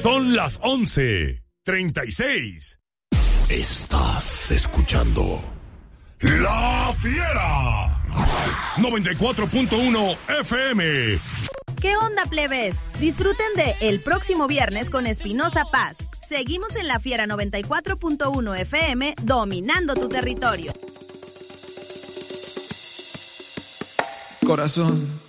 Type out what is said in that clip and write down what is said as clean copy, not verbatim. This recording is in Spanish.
Son las 11:36. Estás escuchando La Fiera 94.1 FM. ¿Qué onda, plebes? Disfruten de El Próximo Viernes con Espinosa Paz. Seguimos en La Fiera 94.1 FM, dominando tu territorio. Corazón,